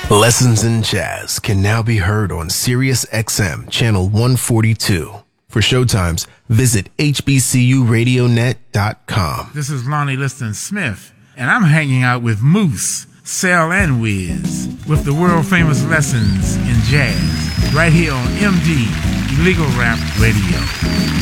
Lessons in Jazz can now be heard on Sirius XM Channel 142. For showtimes, visit hbcuradionet.com. This is Lonnie Liston Smith, and I'm hanging out with Moose, Cell, and Wiz with the world-famous Lessons in Jazz right here on MD Illegal Rap Radio.